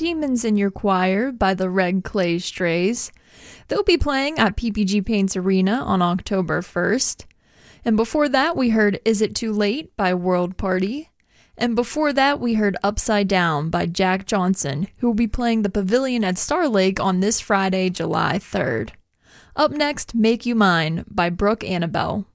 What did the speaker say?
Demons in Your Choir by the Red Clay Strays. They'll be playing at PPG Paints Arena on October 1st. And before that, we heard Is It Too Late by World Party. And before that, we heard Upside Down by Jack Johnson, who will be playing the Pavilion at Star Lake on this Friday, July 3rd. Up next, Make You Mine by Brooke Annabelle.